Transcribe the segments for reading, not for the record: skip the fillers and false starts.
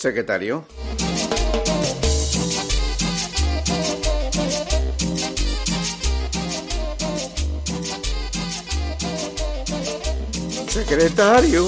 Secretario. Secretario.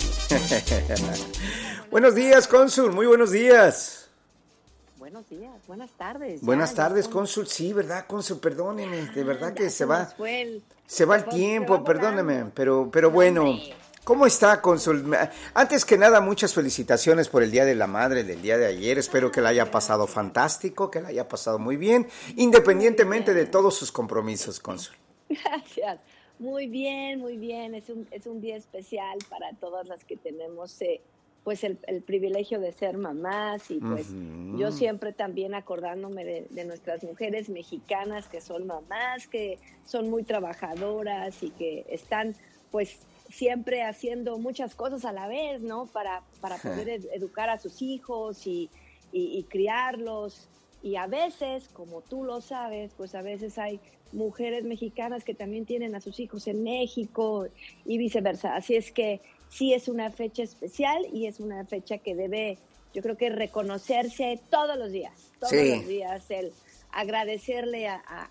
Buenos días, cónsul, muy buenos días. Buenos días, buenas tardes. Buenas tardes, cónsul. Sí, ¿verdad, cónsul? Perdóneme, de verdad que se va el tiempo, perdóneme, pero bueno. ¿Cómo está, cónsul? Antes que nada, muchas felicitaciones por el Día de la Madre del día de ayer. Espero que la haya pasado fantástico, que la haya pasado muy bien, independientemente de todos sus compromisos, cónsul. Gracias. Muy bien, muy bien. Es un día especial para todas las que tenemos pues el privilegio de ser mamás y pues yo siempre también acordándome de nuestras mujeres mexicanas que son mamás, que son muy trabajadoras y que están pues siempre haciendo muchas cosas a la vez, ¿no? Para poder educar a sus hijos y criarlos. Y a veces, como tú lo sabes, pues a veces hay mujeres mexicanas que también tienen a sus hijos en México y viceversa. Así es que sí es una fecha especial y es una fecha que debe, yo creo que reconocerse todos los días, el agradecerle a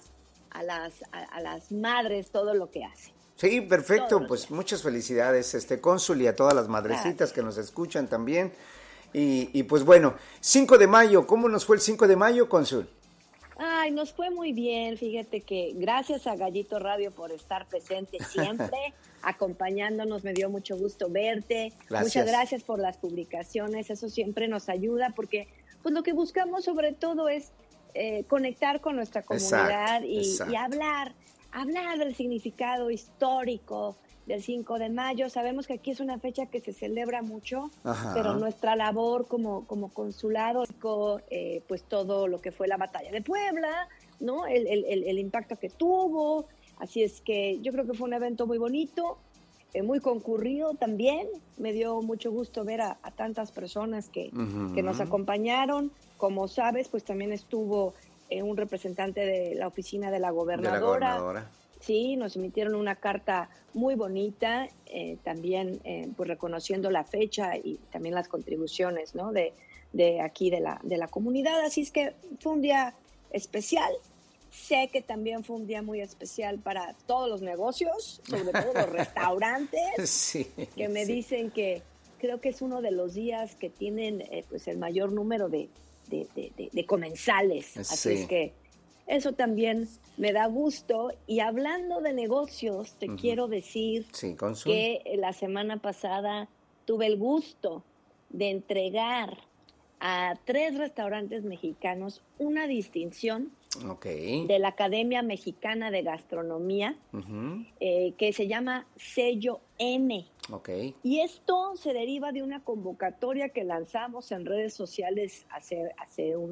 las madres todo lo que hacen. Sí, perfecto, pues muchas felicidades, cónsul, y a todas las madrecitas que nos escuchan también. Y pues bueno, 5 de mayo, ¿cómo nos fue el 5 de mayo, cónsul? Ay, nos fue muy bien, fíjate que gracias a Gallito Radio por estar presente siempre, acompañándonos, me dio mucho gusto verte. Gracias. Muchas gracias por las publicaciones, eso siempre nos ayuda porque pues lo que buscamos sobre todo es conectar con nuestra comunidad y hablar del significado histórico del 5 de mayo. Sabemos que aquí es una fecha que se celebra mucho, pero nuestra labor como consulado, pues todo lo que fue la batalla de Puebla, ¿no? El impacto que tuvo. Así es que yo creo que fue un evento muy bonito, muy concurrido también. Me dio mucho gusto ver a tantas personas que nos acompañaron. Como sabes, pues también estuvo un representante de la oficina de la gobernadora. Sí, nos emitieron una carta muy bonita, también pues reconociendo la fecha y también las contribuciones, ¿no? de aquí de la comunidad. Así es que fue un día especial. Sé que también fue un día muy especial para todos los negocios, sobre todo los restaurantes, que me dicen que creo que es uno de los días que tienen pues el mayor número de comensales. Así es que eso también me da gusto. Y hablando de negocios, te quiero decir que la semana pasada tuve el gusto de entregar a 3 restaurantes mexicanos una distinción de la Academia Mexicana de Gastronomía, que se llama Sello N. Y esto se deriva de una convocatoria que lanzamos en redes sociales hace